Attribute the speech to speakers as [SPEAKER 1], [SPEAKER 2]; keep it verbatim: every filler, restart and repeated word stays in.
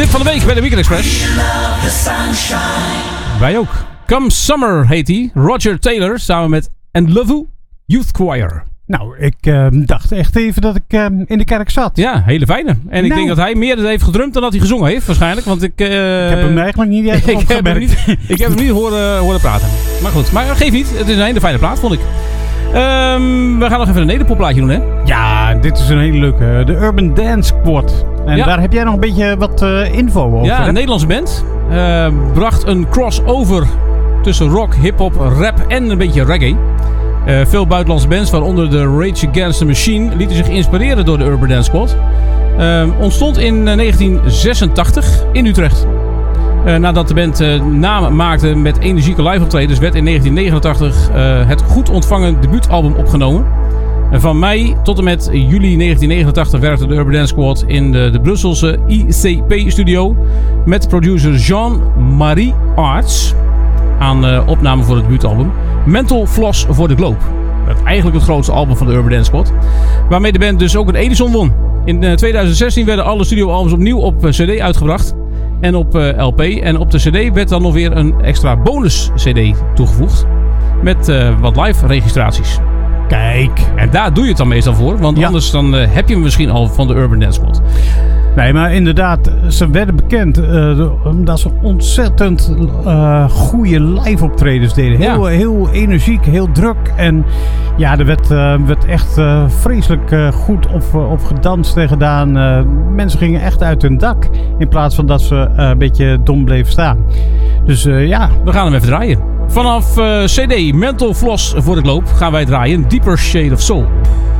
[SPEAKER 1] Tip van de week bij de Weekend Express. Wij ook. Come Summer heet hij. Roger Taylor samen met Ndlovu Youth Choir.
[SPEAKER 2] Nou, ik uh, dacht echt even dat ik uh, in de kerk zat.
[SPEAKER 1] Ja, hele fijne. En nou. Ik denk dat hij meer heeft gedrumd dan dat hij gezongen heeft, waarschijnlijk. Want ik, uh,
[SPEAKER 2] ik heb hem eigenlijk niet echt
[SPEAKER 1] ik heb hem niet, ik heb hem niet horen, horen praten. Maar goed, maar geef niet. Het is een hele fijne plaat, vond ik. Um, we gaan nog even een nederpopplaatje doen, hè?
[SPEAKER 2] Ja, dit is een hele leuke. De Urban Dance Squad. En ja. Daar heb jij nog een beetje wat uh, info over.
[SPEAKER 1] Ja, een hè? Nederlandse band. Uh, bracht een crossover tussen rock, hip-hop, rap en een beetje reggae. Uh, veel buitenlandse bands, waaronder de Rage Against the Machine, lieten zich inspireren door de Urban Dance Squad. Uh, ontstond in negentien zesentachtig in Utrecht. Uh, nadat de band uh, naam maakte met energieke live-optredens, werd in negentien negenentachtig uh, het goed ontvangen debuutalbum opgenomen. Uh, van mei tot en met juli negentien negenentachtig werkte de Urban Dance Squad in de, de Brusselse I C P-studio met producer Jean-Marie Arts aan uh, opname voor het debuutalbum. Mental Floss for the Globe. Dat is eigenlijk het grootste album van de Urban Dance Squad. Waarmee de band dus ook een Edison won. In uh, twintig zestien werden alle studioalbums opnieuw op uh, cd uitgebracht. En op uh, L P. En op de cd werd dan nog weer een extra bonus cd toegevoegd. Met uh, wat live registraties.
[SPEAKER 2] Kijk.
[SPEAKER 1] En daar doe je het dan meestal voor. Want ja. anders dan, uh, heb je hem misschien al van de Urban Dance Squad.
[SPEAKER 2] Nee, maar inderdaad, ze werden bekend uh, omdat ze ontzettend uh, goede live optredens deden. Heel, ja. heel energiek, heel druk. En ja, er werd, uh, werd echt uh, vreselijk uh, goed op, uh, op gedanst en gedaan. Uh, mensen gingen echt uit hun dak in plaats van dat ze uh, een beetje dom bleven staan. Dus uh, ja.
[SPEAKER 1] We gaan hem even draaien. Vanaf uh, C D Mental Floss voor de Globe gaan wij draaien Deeper Shade of Soul.